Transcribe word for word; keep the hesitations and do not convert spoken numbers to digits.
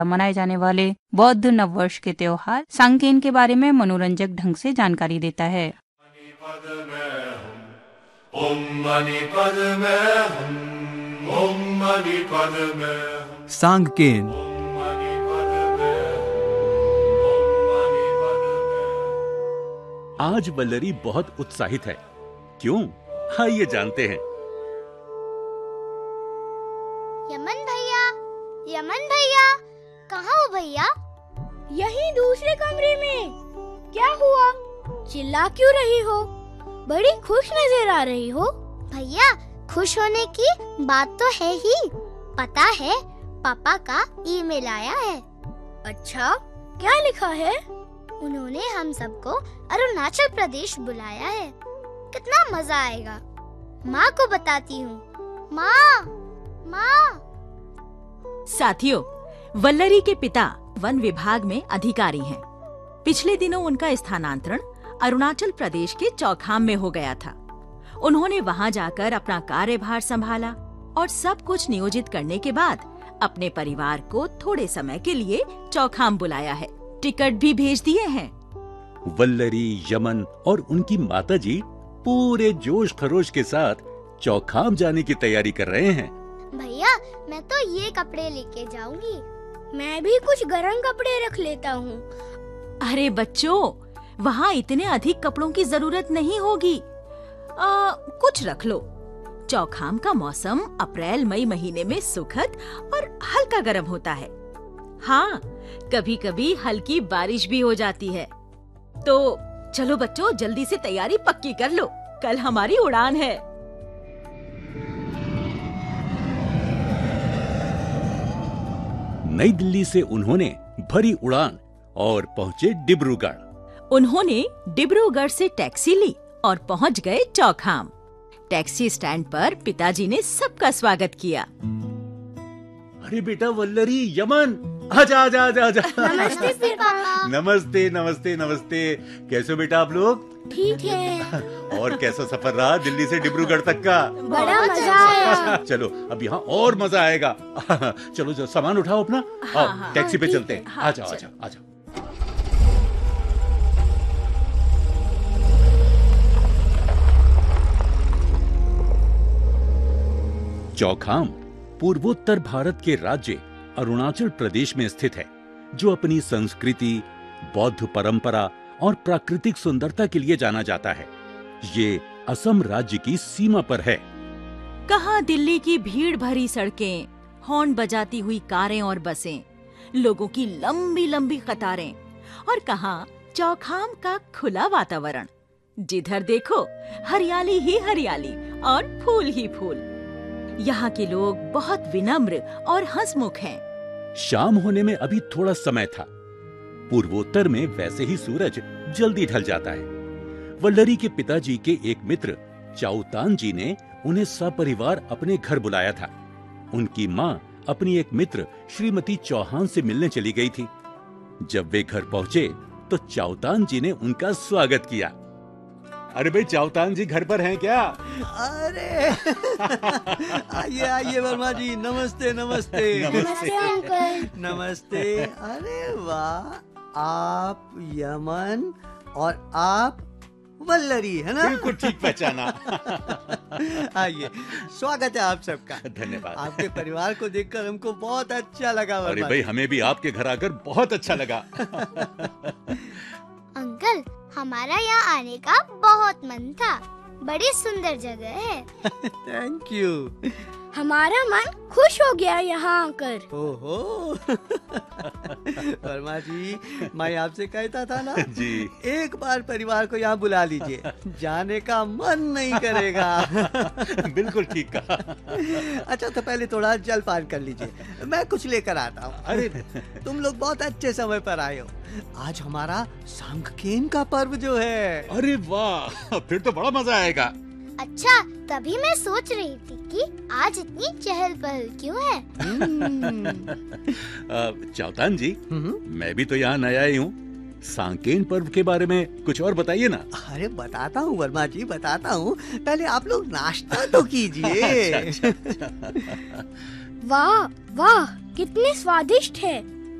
मनाए जाने वाले बौद्ध नववर्ष के त्योहार सांकेन के बारे में मनोरंजक ढंग से जानकारी देता है। सांकेन आज वल्लरी बहुत उत्साहित है। क्यों? आइए जानते हैं। यमन भैया, यमन भैया, कहाँ हो भैया? यहीं दूसरे कमरे में। क्या हुआ? चिल्ला क्यों रही हो? बड़ी खुश नजर आ रही हो। भैया, खुश होने की बात तो है ही। पता है, पापा का ईमेल आया है। अच्छा, क्या लिखा है? उन्होंने हम सबको अरुणाचल प्रदेश बुलाया है। कितना मजा आएगा। माँ को बताती हूँ। माँ, माँ। साथियों, वल्लरी के पिता वन विभाग में अधिकारी हैं। पिछले दिनों उनका स्थानांतरण अरुणाचल प्रदेश के चौखाम में हो गया था। उन्होंने वहां जाकर अपना कार्यभार संभाला और सब कुछ नियोजित करने के बाद अपने परिवार को थोड़े समय के लिए चौखाम बुलाया है। टिकट भी भेज दिए हैं। वल्लरी, यमन और उनकी माताजी पूरे जोश खरोश के साथ चौखाम जाने की तैयारी कर रहे हैं। भैया, मैं तो ये कपड़े लेके जाऊंगी। मैं भी कुछ गर्म कपड़े रख लेता हूँ। अरे बच्चों, वहाँ इतने अधिक कपड़ों की जरूरत नहीं होगी। आ, कुछ रख लो। चौखाम का मौसम अप्रैल मई महीने में सुखद और हल्का गर्म होता है। हाँ, कभी कभी हल्की बारिश भी हो जाती है। तो चलो बच्चों, जल्दी से तैयारी पक्की कर लो, कल हमारी उड़ान है। नई दिल्ली से उन्होंने भरी उड़ान और पहुंचे डिब्रूगढ़। उन्होंने डिब्रूगढ़ से टैक्सी ली और पहुंच गए चौखाम। टैक्सी स्टैंड पर पिताजी ने सबका स्वागत किया। अरे बेटा वल्लरी, यमन, आजा आजा आजा आजा। नमस्ते फिर पापा। नमस्ते नमस्ते नमस्ते। कैसे हो बेटा आप लोग? ठीक है। और कैसा सफर रहा दिल्ली से डिब्रूगढ़ तक का? बड़ा मजा आया। चलो अब यहाँ और मजा आएगा। चलो जो सामान उठाओ अपना। हाँ, आओ हाँ, टैक्सी पे ठीक चलते हैं। हाँ, आजा चल। आजा आजा। चौखाम पूर्वोत्तर भारत के राज्य अरुणाचल प्रदेश में स्थित है, जो अपनी संस्कृति, बौद्ध परंपरा और प्राकृतिक सुंदरता के लिए जाना जाता है। ये असम राज्य की सीमा पर है। कहाँ दिल्ली की भीड़ भरी सड़कें, हॉर्न बजाती हुई कारें और बसें, लोगों की लंबी लंबी कतारें, और कहाँ चौखाम का खुला वातावरण। जिधर देखो हरियाली ही हरियाली और फूल ही फूल। यहाँ के लोग बहुत विनम्र और हंसमुख हैं। शाम होने में अभी थोड़ा समय था। पूर्वोत्तर में वैसे ही सूरज जल्दी ढल जाता है। वल्लरी के पिताजी के एक मित्र चाउतान जी ने उन्हें सपरिवार अपने घर बुलाया था। उनकी माँ अपनी एक मित्र श्रीमती चौहान से मिलने चली गई थी। जब वे घर पहुंचे तो चाउतान जी ने उनका स्वागत किया। अरे भाई, चाउतान जी घर पर हैं क्या? अरे आइए आइए वर्मा जी, नमस्ते नमस्ते। नमस्ते अंकल। नमस्ते। अरे वाह, आप यमन और आप वल्लरी, है ना? बिल्कुल ठीक पहचाना। आइए, स्वागत है आप सबका। धन्यवाद। आपके परिवार को देखकर हमको बहुत अच्छा लगा वर्मा। अरे भाई, हमें भी आपके घर आकर बहुत अच्छा लगा। अंकल, हमारा यहाँ आने का बहुत मन था। बड़ी सुंदर जगह है। Thank you. हमारा मन खुश हो गया यहाँ आकर। ओहो। वर्मा जी, मैं आपसे कहता था ना जी, एक बार परिवार को यहाँ बुला लीजिए, जाने का मन नहीं करेगा। बिल्कुल ठीक कहा। अच्छा, तो पहले थोड़ा जलपान कर लीजिए, मैं कुछ लेकर आता हूँ। अरे तुम लोग बहुत अच्छे समय पर आए हो। आज हमारा सांकेन का पर्व जो है। अरे वाह, फिर तो बड़ा मजा आएगा। अच्छा, तभी मैं सोच रही थी कि आज इतनी चहल पहल क्यों है। चाउतान जी, मैं भी तो यहाँ नया ही हूँ। सांकेन पर्व के बारे में कुछ और बताइए ना। अरे बताता हूँ वर्मा जी, बताता हूँ। पहले आप लोग नाश्ता तो कीजिए। वाह वाह, कितने स्वादिष्ट है।